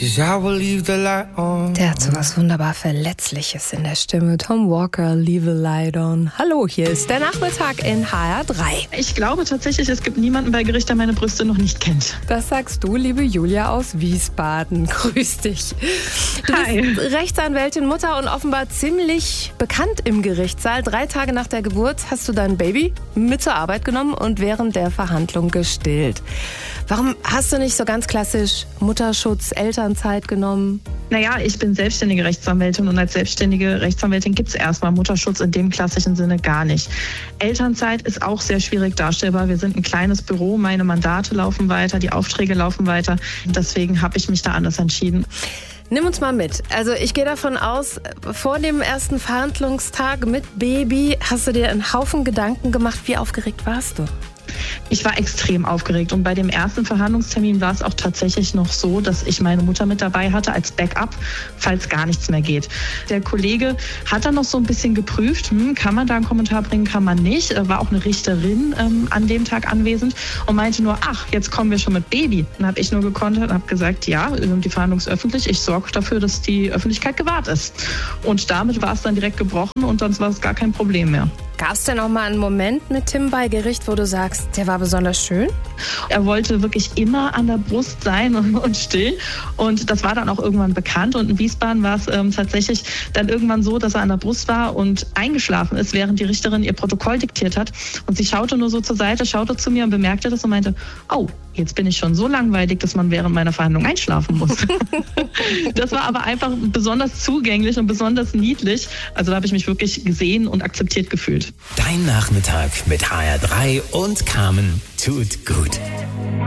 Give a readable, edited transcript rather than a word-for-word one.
'cause I will leave the light on. Der hat so was wunderbar Verletzliches in der Stimme. Tom Walker, Leave the Light On. Hallo, hier ist der Nachmittag in HR3. Ich glaube tatsächlich, es gibt niemanden bei Gericht, der meine Brüste noch nicht kennt. Das sagst du, liebe Julia aus Wiesbaden. Grüß dich. Du bist Rechtsanwältin, Mutter und offenbar ziemlich bekannt im Gerichtssaal. 3 Tage nach der Geburt hast du dein Baby mit zur Arbeit genommen und während der Verhandlung gestillt. Warum hast du nicht so ganz klassisch Mutterschutz, Elternzeit genommen? Naja, ich bin selbstständige Rechtsanwältin und als selbstständige Rechtsanwältin gibt es erstmal Mutterschutz in dem klassischen Sinne gar nicht. Elternzeit ist auch sehr schwierig darstellbar. Wir sind ein kleines Büro, meine Mandate laufen weiter, die Aufträge laufen weiter. Deswegen habe ich mich da anders entschieden. Nimm uns mal mit. Also ich gehe davon aus, vor dem ersten Verhandlungstag mit Baby hast du dir einen Haufen Gedanken gemacht. Wie aufgeregt warst du? Ich war extrem aufgeregt und bei dem ersten Verhandlungstermin war es auch tatsächlich noch so, dass ich meine Mutter mit dabei hatte als Backup, falls gar nichts mehr geht. Der Kollege hat dann noch so ein bisschen geprüft, kann man da einen Kommentar bringen, kann man nicht. War auch eine Richterin an dem Tag anwesend und meinte nur, ach, jetzt kommen wir schon mit Baby. Dann habe ich nur gekontert und habe gesagt, ja, die Verhandlung ist öffentlich, ich sorge dafür, dass die Öffentlichkeit gewahrt ist. Und damit war es dann direkt gebrochen und sonst war es gar kein Problem mehr. Gab es denn auch mal einen Moment mit Tim bei Gericht, wo du sagst, der war besonders schön? Er wollte wirklich immer an der Brust sein und stillen und das war dann auch irgendwann bekannt und in Wiesbaden war es tatsächlich dann irgendwann so, dass er an der Brust war und eingeschlafen ist, während die Richterin ihr Protokoll diktiert hat und sie schaute nur so zur Seite, schaute zu mir und bemerkte das und meinte, oh, jetzt bin ich schon so langweilig, dass man während meiner Verhandlung einschlafen muss. Das war aber einfach besonders zugänglich und besonders niedlich. Also da habe ich mich wirklich gesehen und akzeptiert gefühlt. Dein Nachmittag mit HR3 und Carmen tut gut.